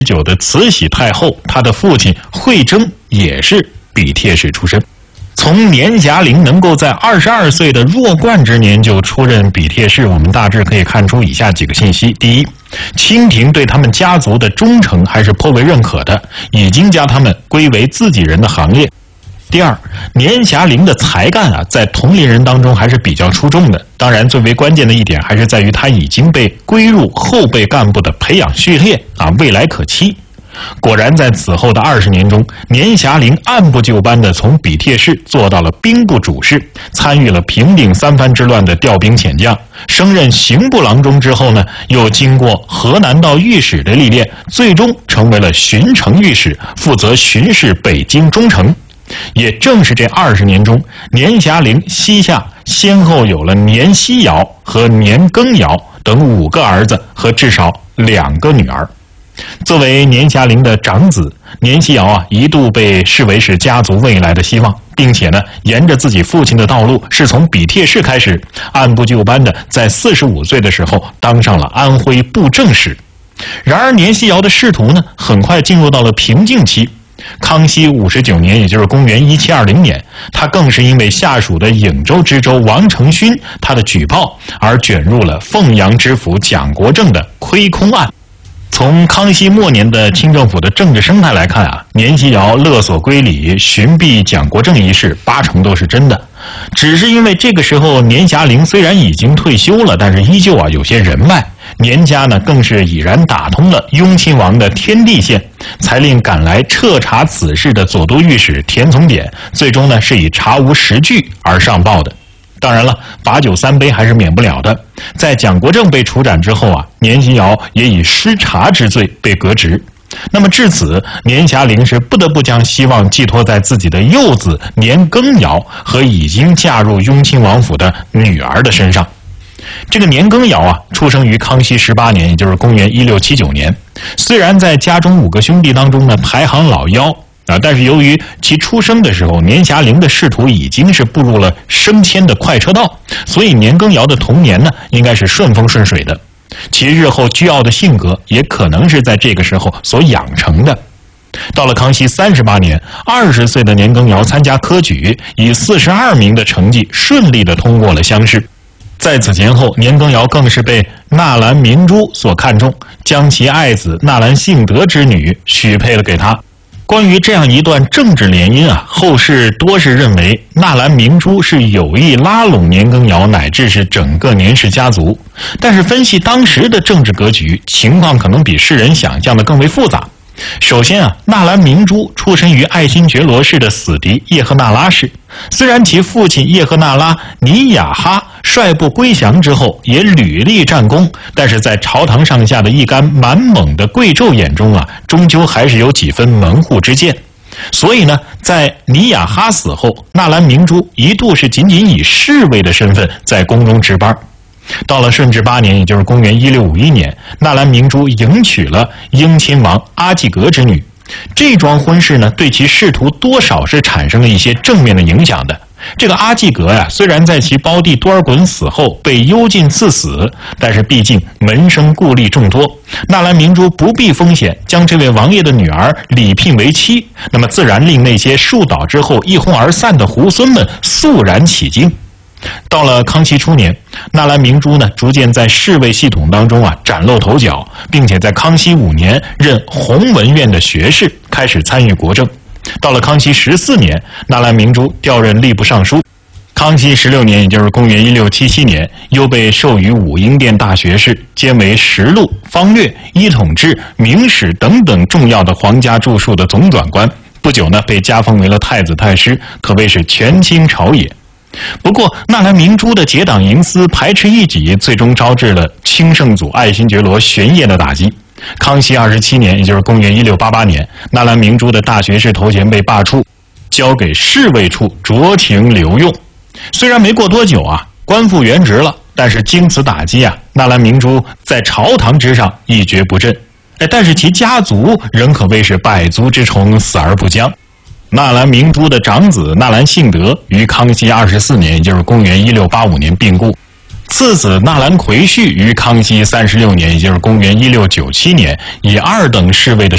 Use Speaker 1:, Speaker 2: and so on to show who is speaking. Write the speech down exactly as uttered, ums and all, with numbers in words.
Speaker 1: 九的慈禧太后，她的父亲惠征也是笔帖式出身。从年霞龄能够在二十二岁的弱冠之年就出任笔帖式，我们大致可以看出以下几个信息：第一，清廷对他们家族的忠诚还是颇为认可的，已经将他们归为自己人的行列。第二，年霞龄的才干啊，在同龄人当中还是比较出众的。当然，最为关键的一点还是在于他已经被归入后备干部的培养序列啊，未来可期。果然，在此后的二十年中，年霞龄按部就班地从笔帖式做到了兵部主事，参与了平定三藩之乱的调兵遣将，升任刑部郎中之后呢，又经过河南道御史的历练，最终成为了巡城御史，负责巡视北京中城。也正是这二十年中，年霞龄膝下先后有了年希尧和年羹尧等五个儿子和至少两个女儿。作为年霞龄的长子，年希尧啊一度被视为是家族未来的希望，并且呢，沿着自己父亲的道路，是从笔帖式开始，按部就班的在四十五岁的时候当上了安徽布政使。然而，年希尧的仕途呢，很快进入到了瓶颈期。康熙五十九年，也就是公元一七二零年，他更是因为下属的颍州知州王承勋他的举报，而卷入了凤阳知府蒋国正的亏空案。从康熙末年的清政府的政治生态来看啊，年希尧勒索归里、寻避蒋国正一事，八成都是真的。只是因为这个时候年霞龄虽然已经退休了，但是依旧啊有些人脉，年家呢更是已然打通了雍亲王的天地线，才令赶来彻查此事的左都御史田从典，最终呢是以查无实据而上报的。当然了，罚酒三杯还是免不了的。在蒋国正被处斩之后啊，年希尧也以失察之罪被革职。那么至此，年霞龄是不得不将希望寄托在自己的幼子年羹尧和已经嫁入雍亲王府的女儿的身上。这个年羹尧啊，出生于康熙十八年，也就是公元一六七九年。虽然在家中五个兄弟当中呢排行老幺啊，但是由于其出生的时候，年霞龄的仕途已经是步入了升迁的快车道，所以年羹尧的童年呢，应该是顺风顺水的。其日后倨傲的性格，也可能是在这个时候所养成的。到了康熙三十八年，二十岁的年羹尧参加科举，以四十二名的成绩顺利地通过了乡试。在此前后，年羹尧更是被纳兰明珠所看中，将其爱子纳兰性德之女许配了给他。关于这样一段政治联姻啊，后世多是认为纳兰明珠是有意拉拢年羹尧乃至是整个年氏家族，但是分析当时的政治格局，情况可能比世人想象的更为复杂。首先啊，纳兰明珠出身于爱新觉罗氏的死敌叶赫那拉氏，虽然其父亲叶赫那拉尼雅哈率部归降之后也屡立战功，但是在朝堂上下的一干蛮猛的贵胄眼中啊，终究还是有几分门户之见。所以呢，在尼雅哈死后，纳兰明珠一度是仅仅以侍卫的身份在宫中值班。到了顺治八年，也就是公元一六五一年，纳兰明珠迎娶了英亲王阿济格之女。这桩婚事呢，对其仕途多少是产生了一些正面的影响的。这个阿济格呀、啊，虽然在其胞弟多尔衮死后被幽禁赐死，但是毕竟门生故吏众多，纳兰明珠不避风险将这位王爷的女儿礼聘为妻，那么自然令那些树倒之后一哄而散的猢狲们肃然起敬。到了康熙初年，纳兰明珠呢逐渐在侍卫系统当中啊崭露头角，并且在康熙五年任弘文院的学士，开始参与国政。到了康熙十四年，纳兰明珠调任吏部尚书。康熙十六年，也就是公元一六七七年，又被授予武英殿大学士，兼为实录、方略、一统志、明史等等重要的皇家著述的总纂官。不久呢，被加封为了太子太师，可谓是权倾朝野。不过，纳兰明珠的结党营私、排斥异己，最终招致了清圣祖爱新觉罗玄烨的打击。康熙二十七年，也就是公元一六八八年，纳兰明珠的大学士头衔被罢黜，交给侍卫处酌情留用。虽然没过多久啊，官复原职了，但是经此打击啊，纳兰明珠在朝堂之上一蹶不振。哎，但是其家族仍可谓是百足之虫，死而不僵。纳兰明珠的长子纳兰性德于康熙二十四年，也就是公元一六八五年病故。次子纳兰魁绪于康熙三十六年，也就是公元一六九七年，以二等侍卫的